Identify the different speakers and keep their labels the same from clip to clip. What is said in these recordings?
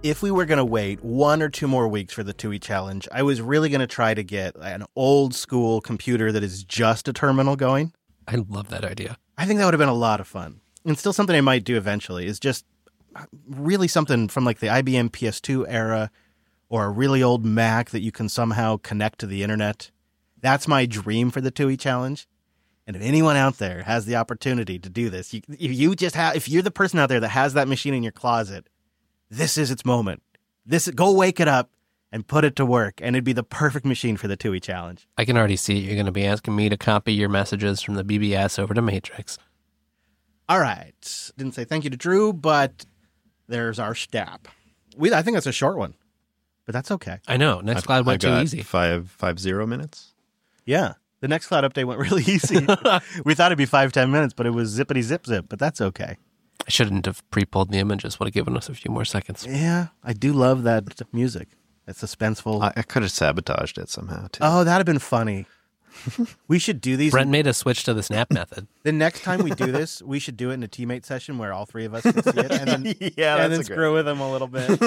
Speaker 1: if we were going to wait 1 or 2 more weeks for the TUI challenge, I was really going to try to get an old school computer that is just a terminal going.
Speaker 2: I love that idea.
Speaker 1: I think that would have been a lot of fun. And still something I might do eventually is just really something from like the IBM PS2 era or a really old Mac that you can somehow connect to the internet. That's my dream for the TUI challenge. And if anyone out there has the opportunity to do this, if you're the person out there that has that machine in your closet, this is its moment. Go wake it up and put it to work, and it'd be the perfect machine for the TUI challenge.
Speaker 2: I can already see you're going to be asking me to copy your messages from the BBS over to Matrix.
Speaker 1: All right. Didn't say thank you to Drew, but there's our stab. I think that's a short one, but that's okay.
Speaker 2: I know. Nextcloud went too easy.
Speaker 3: 50 minutes.
Speaker 1: Yeah. The Nextcloud update went really easy. We thought it'd be 5-10 minutes, but it was zippity zip, but that's okay.
Speaker 2: I shouldn't have pre-pulled the images. Would have given us a few more seconds.
Speaker 1: Yeah, I do love that music. That suspenseful.
Speaker 3: I could have sabotaged it somehow, too.
Speaker 1: Oh, that'd have been funny. We should do these.
Speaker 2: Brent made a switch to the snap method.
Speaker 1: The next time we do this, we should do it in a teammate session where all 3 of us can see it, and then then screw with them a little bit.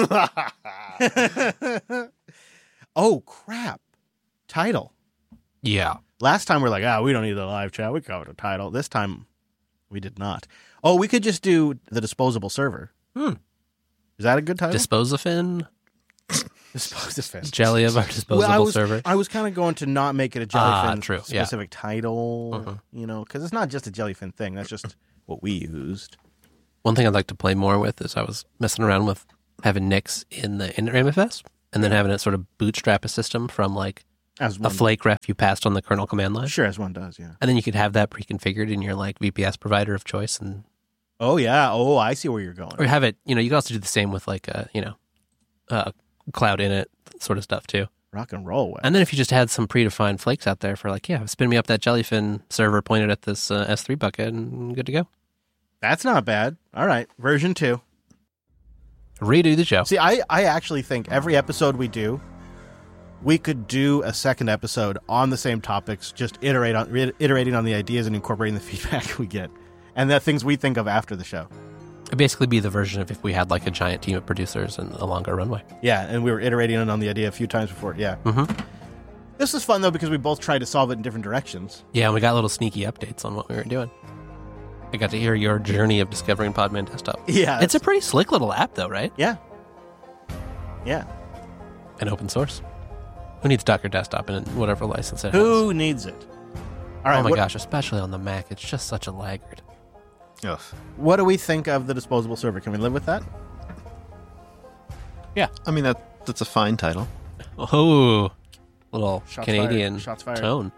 Speaker 1: Oh crap! Title.
Speaker 2: Yeah.
Speaker 1: Last time we're like, we don't need the live chat. We covered a title. This time, we did not. Oh, we could just do the disposable server. Is that a good title?
Speaker 2: Disposafin?
Speaker 1: Disposafin.
Speaker 2: Jelly of our disposable server.
Speaker 1: I was kind of going to not make it a Jellyfin
Speaker 2: specific
Speaker 1: title, because it's not just a Jellyfin thing. That's just what we used.
Speaker 2: One thing I'd like to play more with is I was messing around with having Nix in the MFS and then having it sort of bootstrap a system from like a flake ref you passed on the kernel command line.
Speaker 1: Sure, as one does, yeah.
Speaker 2: And then you could have that pre-configured in your like VPS provider of choice. And
Speaker 1: oh, yeah. Oh, I see where you're going.
Speaker 2: Or have it, you can also do the same with like cloud init sort of stuff too.
Speaker 1: Rock and roll. Way.
Speaker 2: And then if you just had some predefined flakes out there for like, spin me up that Jellyfin server pointed at this S3 bucket and good to go.
Speaker 1: That's not bad. All right. Version 2.
Speaker 2: Redo the show.
Speaker 1: See, I actually think every episode we do, we could do a second episode on the same topics, just iterating on the ideas and incorporating the feedback we get and the things we think of after the show.
Speaker 2: It'd basically be the version of if we had like a giant team of producers and a longer runway.
Speaker 1: Yeah, and we were iterating on the idea a few times before. Yeah. Mm-hmm. This is fun, though, because we both tried to solve it in different directions.
Speaker 2: Yeah, and we got little sneaky updates on what we were doing. I got to hear your journey of discovering Podman Desktop.
Speaker 1: Yeah.
Speaker 2: It's a pretty slick little app, though, right?
Speaker 1: Yeah. Yeah.
Speaker 2: And open source. Who needs Docker Desktop in whatever license it has?
Speaker 1: Who needs it? All right.
Speaker 2: Oh my gosh, especially on the Mac. It's just such a laggard.
Speaker 3: Ugh.
Speaker 1: What do we think of the disposable server? Can we live with that?
Speaker 2: Yeah.
Speaker 3: I mean, that's a fine title.
Speaker 2: Oh, little
Speaker 1: Shots
Speaker 2: Canadian
Speaker 1: fired.
Speaker 2: tone.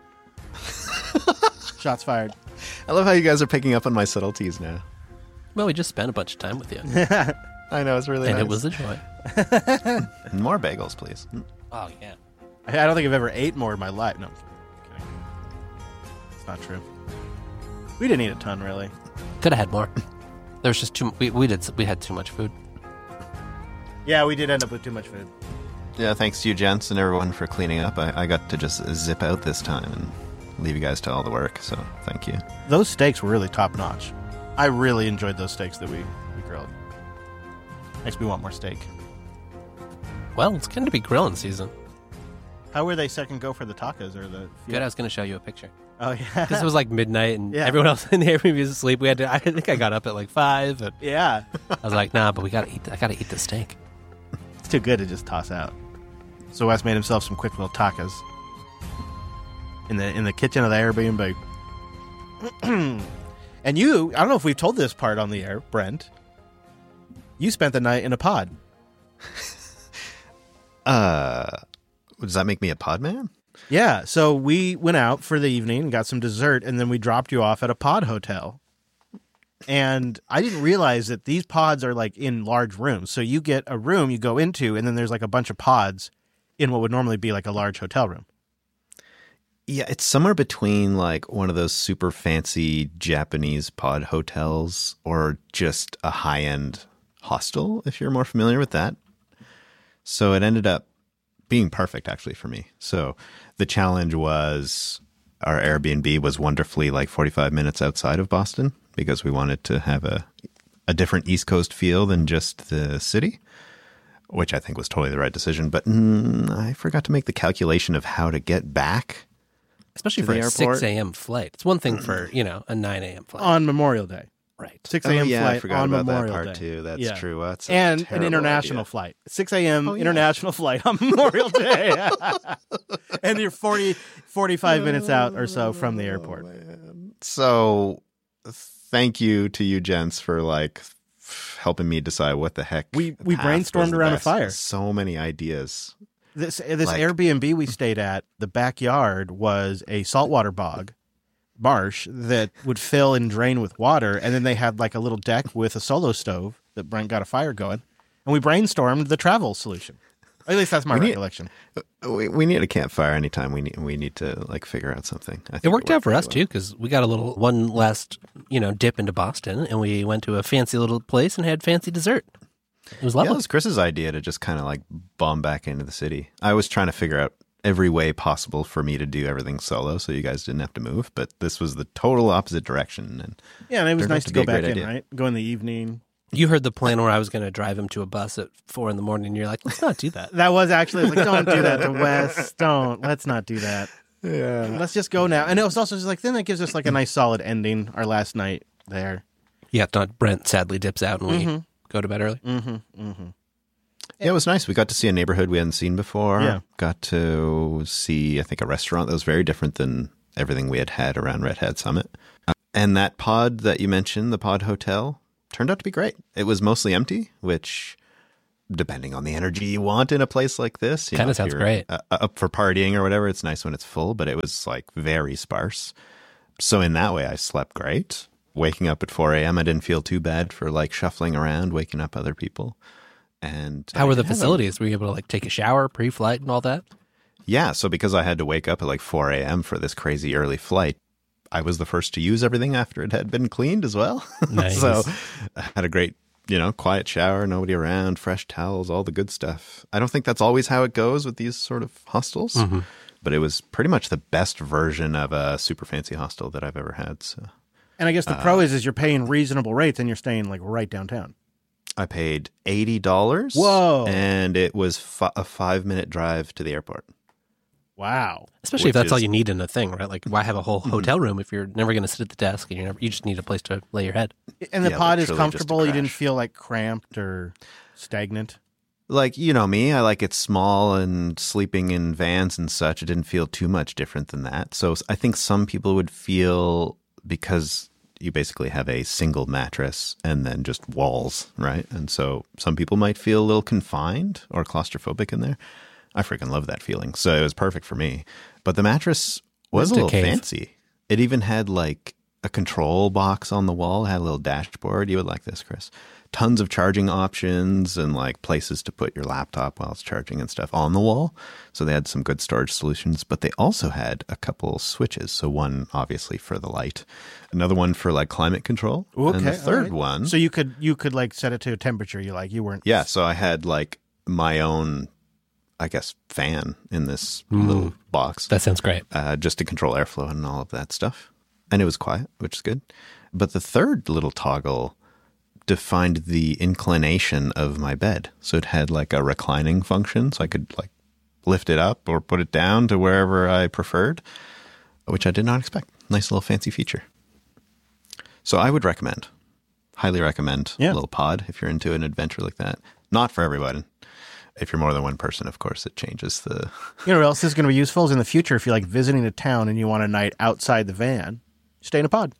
Speaker 1: Shots fired.
Speaker 3: I love how you guys are picking up on my subtleties now.
Speaker 2: Well, we just spent a bunch of time with you.
Speaker 3: I know, it's really
Speaker 2: and
Speaker 3: nice.
Speaker 2: it was a joy.
Speaker 3: More bagels, please.
Speaker 2: Oh, yeah.
Speaker 1: I don't think I've ever ate more in my life. No, I'm kidding. It's not true. We didn't eat a ton, really.
Speaker 2: Could have had more. There was just too. We had too much food.
Speaker 1: Yeah, we did end up with too much food.
Speaker 3: Yeah, thanks to you, gents, and everyone for cleaning up. I got to just zip out this time and leave you guys to all the work, so thank you.
Speaker 1: Those steaks were really top-notch. I really enjoyed those steaks that we grilled. Makes me want more steak.
Speaker 2: Well, it's going to be grilling season.
Speaker 1: How were they second go for the tacos or the...
Speaker 2: Good, I was going to show you a picture.
Speaker 1: Oh, yeah.
Speaker 2: Because it was like midnight and everyone else in the Airbnb was asleep. I think I got up at like 5. And
Speaker 1: yeah.
Speaker 2: I was like, nah, but I got to eat the steak.
Speaker 1: It's too good to just toss out. So Wes made himself some quick little tacos in the kitchen of the Airbnb. And you, I don't know if we've told this part on the air, Brent. You spent the night in a pod.
Speaker 3: Does that make me a pod man?
Speaker 1: Yeah, so we went out for the evening and got some dessert, and then we dropped you off at a pod hotel. And I didn't realize that these pods are like in large rooms. So you get a room you go into, and then there's like a bunch of pods in what would normally be like a large hotel room.
Speaker 3: Yeah, it's somewhere between like one of those super fancy Japanese pod hotels or just a high-end hostel, if you're more familiar with that. So it ended up being perfect, actually, for me. So the challenge was our Airbnb was wonderfully like 45 minutes outside of Boston because we wanted to have a different East Coast feel than just the city. which I think was totally the right decision. But I forgot to make the calculation of how to get back.
Speaker 2: Especially for a 6 a.m. flight. It's one thing for, a 9 a.m. flight.
Speaker 1: On Memorial Day.
Speaker 2: Right.
Speaker 1: 6 a.m. flight
Speaker 3: I forgot
Speaker 1: on
Speaker 3: about
Speaker 1: Memorial
Speaker 3: that part
Speaker 1: Day.
Speaker 3: too. That's true. That's
Speaker 1: and an international flight. 6 a.m. international flight on Memorial Day. And you're 45 minutes out or so from the airport.
Speaker 3: So thank you to you gents for helping me decide what the heck.
Speaker 1: We brainstormed around a fire.
Speaker 3: So many ideas.
Speaker 1: This Airbnb we stayed at, the backyard was a saltwater marsh that would fill and drain with water, and then they had a little deck with a solo stove that Brent got a fire going, and we brainstormed the travel solution. At least that's my recollection.
Speaker 3: We need a campfire anytime we need to figure out something.
Speaker 2: It worked out for us too, because we got one last dip into Boston, and we went to a fancy little place and had fancy dessert. It was lovely.
Speaker 3: Yeah, it was Chris's idea to just kind of bomb back into the city. I was trying to figure out every way possible for me to do everything solo so you guys didn't have to move, but this was the total opposite direction. And
Speaker 1: it was nice to go back in, right? Go in the evening.
Speaker 2: You heard the plan where I was going to drive him to a bus at 4 a.m. and you're like, let's not do that.
Speaker 1: That was actually, don't do that to Wes. Let's not do that.
Speaker 3: Yeah.
Speaker 1: Let's just go now. And it was also just then that gives us a nice solid ending, our last night there.
Speaker 2: Yeah, Brent sadly dips out and we go to bed early.
Speaker 3: Yeah, it was nice. We got to see a neighborhood we hadn't seen before.
Speaker 1: Yeah.
Speaker 3: Got to see, I think, a restaurant that was very different than everything we had around Red Hat Summit. And that pod that you mentioned, the Pod Hotel, turned out to be great. It was mostly empty, which, depending on the energy you want in a place like this,
Speaker 2: kind of sounds great.
Speaker 3: Up for partying or whatever, it's nice when it's full, but it was very sparse. So in that way, I slept great. Waking up at 4 a.m., I didn't feel too bad for shuffling around, waking up other people. And
Speaker 2: how were the facilities? Were you able to take a shower pre-flight and all that?
Speaker 3: Yeah, so because I had to wake up at 4 a.m. for this crazy early flight, I was the first to use everything after it had been cleaned as well.
Speaker 2: Nice.
Speaker 3: So I had a great, quiet shower, nobody around, fresh towels, all the good stuff. I don't think that's always how it goes with these sort of hostels, but it was pretty much the best version of a super fancy hostel that I've ever had. So.
Speaker 1: And I guess the pro is you're paying reasonable rates and you're staying right downtown.
Speaker 3: I paid $80.
Speaker 1: Whoa.
Speaker 3: And it was a 5-minute drive to the airport.
Speaker 1: Wow.
Speaker 2: Especially if that's all you need in a thing, right? Why have a whole hotel room if you're never going to sit at the desk and you just need a place to lay your head?
Speaker 1: And the pod is comfortable. You didn't feel cramped or stagnant?
Speaker 3: You know me, I like it small, and sleeping in vans and such, it didn't feel too much different than that. So I think some people would feel, because you basically have a single mattress and then just walls, right? And so some people might feel a little confined or claustrophobic in there. I freaking love that feeling. So it was perfect for me. But the mattress was a little fancy. It even had a control box on the wall, it had a little dashboard. You would like this, Chris. Tons of charging options and places to put your laptop while it's charging and stuff on the wall. So they had some good storage solutions, but they also had a couple switches. So one obviously for the light, another one for climate control, and the third one.
Speaker 1: So you could set it to a temperature you weren't.
Speaker 3: Yeah. So I had my own, I guess, fan in this little box.
Speaker 2: That sounds great.
Speaker 3: Just to control airflow and all of that stuff. And it was quiet, which is good. But the third little toggle defined the inclination of my bed. So it had a reclining function, so I could lift it up or put it down to wherever I preferred, which I did not expect. Nice little fancy feature. So I would highly recommend a little pod if you're into an adventure like that. Not for everybody. If you're more than one person, of course, it changes the...
Speaker 1: You know what else is going to be useful is in the future if you're visiting a town and you want a night outside the van, stay in a pod.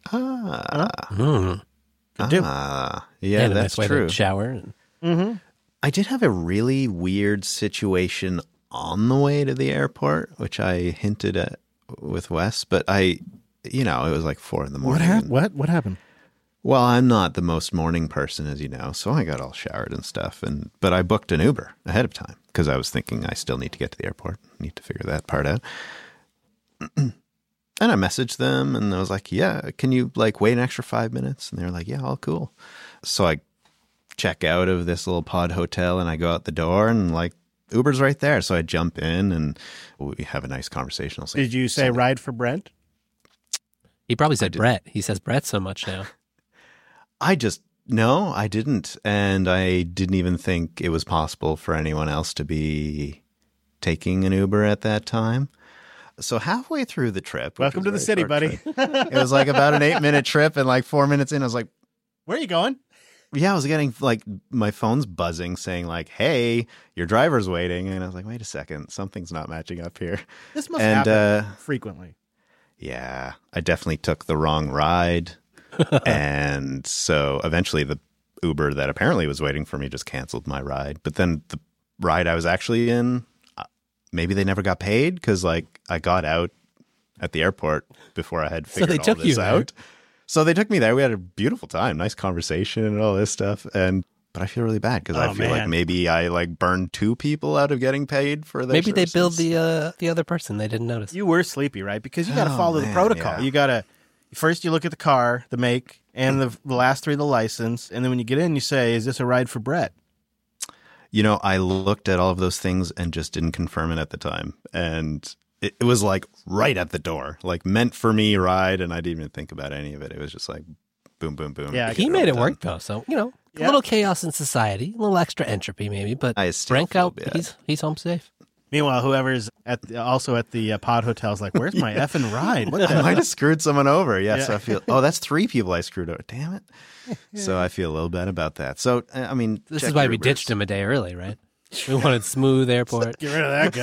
Speaker 3: Yeah, that's true.
Speaker 2: Shower.
Speaker 3: I did have a really weird situation on the way to the airport, which I hinted at with Wes, but it was 4 a.m.
Speaker 1: What happened?
Speaker 3: Well, I'm not the most morning person, as you know, so I got all showered and stuff. But I booked an Uber ahead of time because I was thinking I still need to get to the airport. Need to figure that part out. And I messaged them and I was like, yeah, can you wait an extra 5 minutes? And they're like, yeah, all cool. So I check out of this little pod hotel and I go out the door and Uber's right there. So I jump in and we have a nice conversation.
Speaker 1: Did you say ride for Brent?
Speaker 2: He probably said Brett. He says Brett so much now.
Speaker 3: I just No, I didn't. And I didn't even think it was possible for anyone else to be taking an Uber at that time. So halfway through the trip.
Speaker 1: Welcome to the city, buddy.
Speaker 3: It was like about an 8-minute trip. And like 4 minutes in, I was like,
Speaker 1: where are you going?
Speaker 3: Yeah, I was getting like my phone's buzzing saying like, hey, your driver's waiting. And I was like, wait a second, something's not matching up here.
Speaker 1: This must happen frequently.
Speaker 3: Yeah, I definitely took the wrong ride. And so eventually the Uber that apparently was waiting for me just canceled my ride. But then the ride I was actually in, maybe they never got paid because like I got out at the airport before I had figured all this out. So they took me there. We had a beautiful time, nice conversation and all this stuff. But I feel really bad because I feel like maybe I like burned 2 people out of getting paid for their
Speaker 2: Maybe
Speaker 3: services.
Speaker 2: they billed the other person. They didn't notice.
Speaker 1: You were sleepy, right? Because you got to follow the protocol.
Speaker 3: Yeah.
Speaker 1: You got to first you look at the car, the make, and the last 3 of the license, and then when you get in, you say, "Is this a ride for Brett?"
Speaker 3: You know, I looked at all of those things and just didn't confirm it at the time, and it was like right at the door, like meant for me ride, and I didn't even think about any of it. It was just like boom, boom, boom.
Speaker 1: Yeah,
Speaker 2: he made it work though, so a little chaos in society, a little extra entropy maybe, but Frank out, he's home safe.
Speaker 1: Meanwhile, whoever's also at the pod hotel is like, "Where's my effing ride?" What the
Speaker 3: I might have screwed someone over. Yes, I feel. Oh, that's 3 people I screwed over. Damn it. So I feel a little bad about that. So I mean,
Speaker 2: this is why we ditched him a day early, right? We wanted smooth airport.
Speaker 1: Get rid of that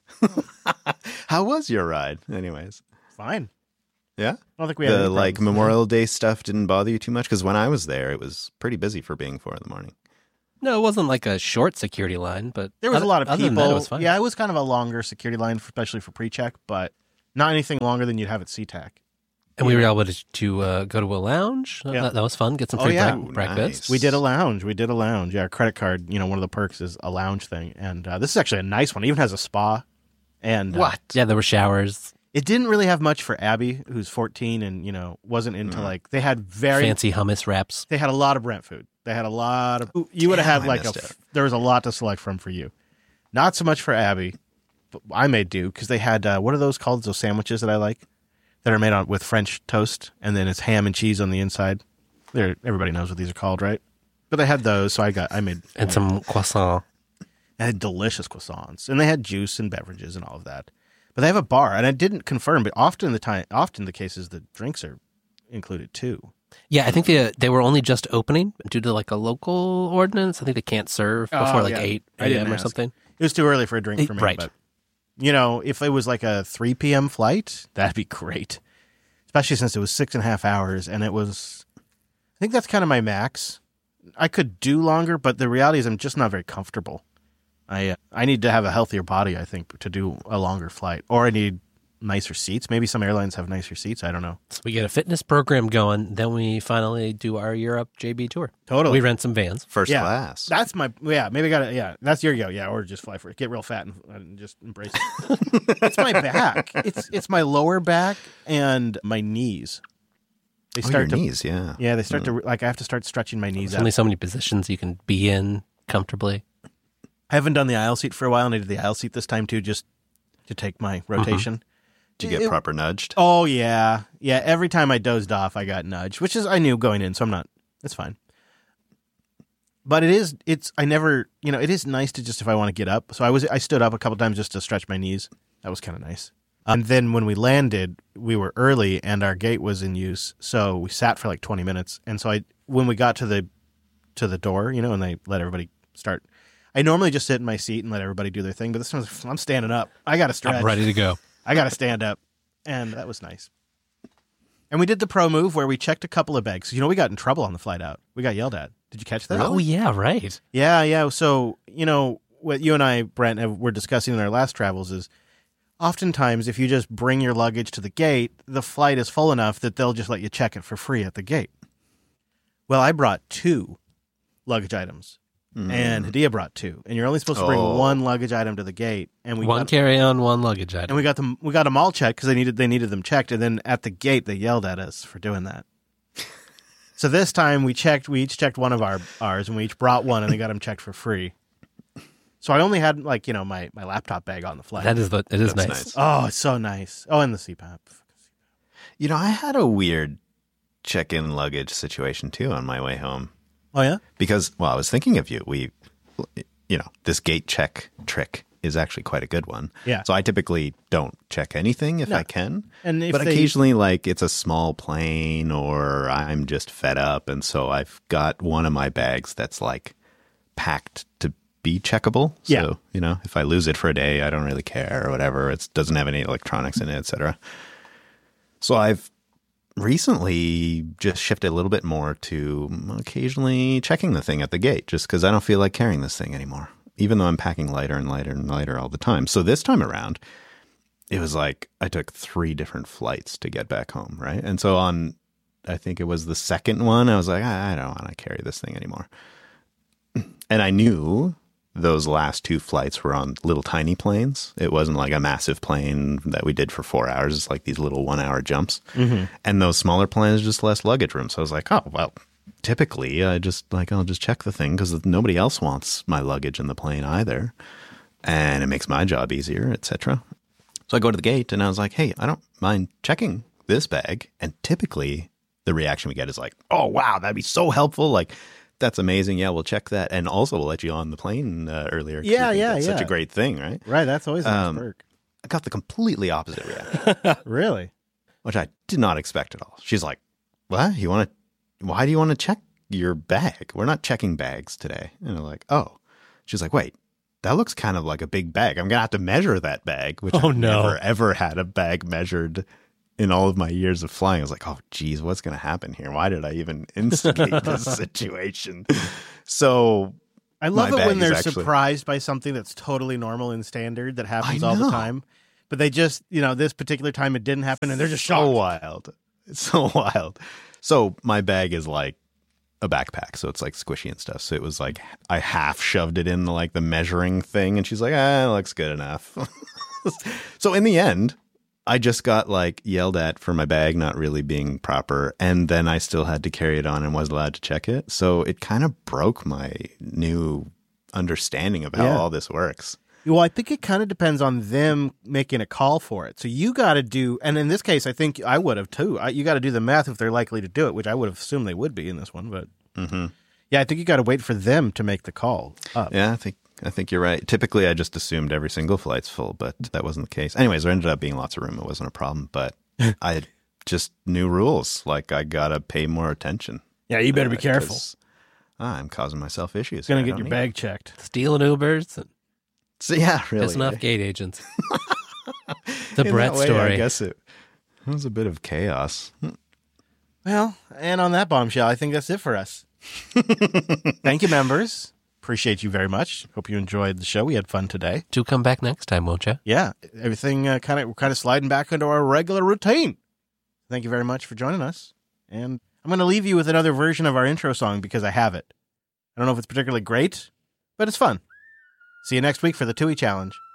Speaker 1: guy.
Speaker 3: How was your ride, anyways?
Speaker 1: Fine.
Speaker 3: Yeah,
Speaker 1: I don't think we had any
Speaker 3: like
Speaker 1: problems.
Speaker 3: Memorial Day stuff didn't bother you too much because when I was there, it was pretty busy for being 4 a.m.
Speaker 2: No, it wasn't like a short security line, but
Speaker 1: There was a lot of
Speaker 2: other than
Speaker 1: people.
Speaker 2: that, it was fine.
Speaker 1: Yeah, it was kind of a longer security line, especially for pre-check, but not anything longer than you'd have at SeaTac.
Speaker 2: And we were able to go to a lounge.
Speaker 1: Yeah.
Speaker 2: That was fun. Get some
Speaker 1: Oh,
Speaker 2: free
Speaker 1: yeah.
Speaker 2: breakfast.
Speaker 3: Nice.
Speaker 1: We did a lounge. Yeah, our credit card, one of the perks is a lounge thing. And this is actually a nice one. It even has a spa. And
Speaker 2: Yeah, there were showers.
Speaker 1: It didn't really have much for Abby, who's 14 and, wasn't into like, they had very
Speaker 2: Fancy hummus wraps.
Speaker 1: They had a lot of Brent food. They had a lot of, you would have had like there was a lot to select from for you. Not so much for Abby, but I made do because they had, what are those called? Those sandwiches that I like that are made with French toast and then it's ham and cheese on the inside. Everybody knows what these are called, right? But they had those, so I made.
Speaker 2: And some croissant.
Speaker 1: They had delicious croissants and they had juice and beverages and all of that. But they have a bar and I didn't confirm, but often the cases, the drinks are included too.
Speaker 2: Yeah, I think they were only just opening due to like a local ordinance. I think they can't serve before 8 a.m. or something.
Speaker 1: It was too early for a drink for me.
Speaker 2: Right.
Speaker 1: But, if it was like a 3 p.m. flight, that'd be great. Especially since it was 6.5 hours and I think that's kind of my max. I could do longer, but the reality is I'm just not very comfortable. I need to have a healthier body, I think, to do a longer flight. Or I need nicer seats. Maybe some airlines have nicer seats. I don't know.
Speaker 2: So we get a fitness program going. Then we finally do our Europe JB tour.
Speaker 1: Totally.
Speaker 2: We rent some vans.
Speaker 3: First class.
Speaker 1: That's maybe I got it. Yeah, that's your go. Yeah, or just fly for it. Get real fat and just embrace it. It's my back. It's my lower back and my knees. They start
Speaker 3: your knees, yeah.
Speaker 1: Yeah, they start to, I have to start stretching my knees
Speaker 2: There's
Speaker 1: out.
Speaker 2: only so many positions you can be in comfortably.
Speaker 1: I haven't done the aisle seat for a while, and I did the aisle seat this time too, just to take my rotation.
Speaker 3: Did you get proper nudged?
Speaker 1: Oh, yeah. Yeah, every time I dozed off, I got nudged, which is, I knew going in, so it's fine. But it is nice to just, if I want to get up. So I stood up a couple times just to stretch my knees. That was kind of nice. And then when we landed, we were early and our gate was in use. So we sat for like 20 minutes. And so when we got to the door, and they let everybody start, I normally just sit in my seat and let everybody do their thing. But this time I'm standing up. I got to stretch.
Speaker 2: I'm ready to go.
Speaker 1: I got to stand up. And that was nice. And we did the pro move where we checked a couple of bags. We got in trouble on the flight out. We got yelled at. Did you catch that?
Speaker 2: Oh, yeah, right.
Speaker 1: Yeah. So, what you and I, Brent, were discussing in our last travels is oftentimes if you just bring your luggage to the gate, the flight is full enough that they'll just let you check it for free at the gate. Well, I brought 2 luggage items. And Hadia brought 2, and you're only supposed to bring 1 luggage item to the gate. And we
Speaker 2: one carry-on, 1 luggage item.
Speaker 1: And we got them all checked because they needed them checked. And then at the gate, they yelled at us for doing that. So this time we each checked one of ours, and we each brought 1, and they got them checked for free. So I only had my laptop bag on the flight.
Speaker 2: It is nice.
Speaker 1: Oh, it's so nice. Oh, and the CPAP.
Speaker 3: I had a weird check-in luggage situation too on my way home.
Speaker 1: Oh, yeah?
Speaker 3: Because, well, I was thinking of you. This gate check trick is actually quite a good one.
Speaker 1: Yeah.
Speaker 3: So I typically don't check anything if I can.
Speaker 1: But
Speaker 3: occasionally, like, it's a small plane or I'm just fed up. And so I've got one of my bags that's, like, packed to be checkable. So, if I lose it for a day, I don't really care or whatever. It doesn't have any electronics in it, etc. So I've recently just shifted a little bit more to occasionally checking the thing at the gate just because I don't feel like carrying this thing anymore, even though I'm packing lighter and lighter and lighter all the time. So this time around, it was like I took 3 different flights to get back home, right? And so I think it was the second one, I was like, I don't want to carry this thing anymore. And I knew those last 2 flights were on little tiny planes. It wasn't like a massive plane that we did for 4 hours. It's like these little 1-hour jumps. Mm-hmm. And those smaller planes, just less luggage room. So I was like, oh, well, typically I'll just check the thing because nobody else wants my luggage in the plane either. And it makes my job easier, etc. So I go to the gate and I was like, hey, I don't mind checking this bag. And typically the reaction we get is like, oh, wow, that'd be so helpful. Like, that's amazing. Yeah, we'll check that. And also we'll let you on the plane earlier.
Speaker 1: Yeah.
Speaker 3: That's such a great thing, right?
Speaker 1: Right. That's always a nice perk.
Speaker 3: I got the completely opposite reaction.
Speaker 1: Really?
Speaker 3: Which I did not expect at all. She's like, what? Why do you want to check your bag? We're not checking bags today. And I'm like, oh. She's like, wait, that looks kind of like a big bag. I'm going to have to measure that bag, which I've never, ever had a bag measured in all of my years of flying. I was like, oh, geez, what's going to happen here? Why did I even instigate this situation? So
Speaker 1: I love it when they're surprised by something that's totally normal and standard that happens all the time. But they just, this particular time it didn't happen and they're just shocked.
Speaker 3: So wild. It's so wild. So my bag is like a backpack. So it's like squishy and stuff. So it was like I half shoved it in like the measuring thing. And she's like, it looks good enough. So in the end, I just got like yelled at for my bag not really being proper. And then I still had to carry it on and was allowed to check it. So it kind of broke my new understanding of how all this works.
Speaker 1: Well, I think it kind of depends on them making a call for it. So you got to do, and in this case, I think I would have too. You got to do the math if they're likely to do it, which I would have assumed they would be in this one. But yeah, I think you got to wait for them to make the call up.
Speaker 3: Yeah, I think you're right. Typically, I just assumed every single flight's full, but that wasn't the case. Anyways, there ended up being lots of room. It wasn't a problem, but I just knew rules. Like, I got to pay more attention.
Speaker 1: Yeah, you better be careful.
Speaker 3: I'm causing myself issues.
Speaker 1: Going to get your bag checked.
Speaker 2: Stealing Ubers.
Speaker 3: So, yeah, really.
Speaker 2: Pissing off gate agents. The Brett story.
Speaker 3: I guess it was a bit of chaos.
Speaker 1: Well, and on that bombshell, I think that's it for us. Thank you, members. Appreciate you very much. Hope you enjoyed the show. We had fun today.
Speaker 2: Do come back next time, won't you?
Speaker 1: Yeah, everything we're kind of sliding back into our regular routine. Thank you very much for joining us. And I'm going to leave you with another version of our intro song because I have it. I don't know if it's particularly great, but it's fun. See you next week for the TUI Challenge.